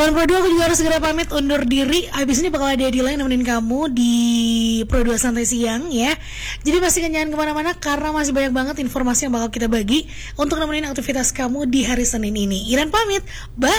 Sobat Pro 2, aku juga harus segera pamit undur diri. Habis ini bakal ada Adila yang nemenin kamu di Pro 2 Santai Siang ya. Jadi pastikan jangan kemana-mana karena masih banyak banget informasi yang bakal kita bagi untuk nemenin aktivitas kamu di hari Senin ini. Iren pamit, bye.